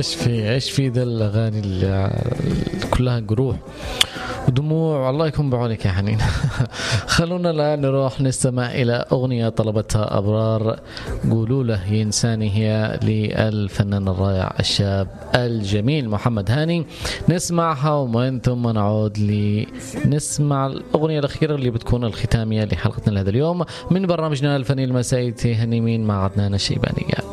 ايش في ذا الاغاني اللي كلها جروح ودموع. الله يكون بعونك يا حنين. خلونا الآن نروح نستمع إلى أغنية طلبتها أبرار، قولوا له ينساني، هي للفنان الرائع الشاب الجميل محمد هاني. نسمعها ومن ثم نعود لنسمع الأغنية الأخيرة اللي بتكون الختامية لحلقتنا لهذا اليوم من برنامجنا الفني المسائي تهني مين مع عدنان الشيبانية.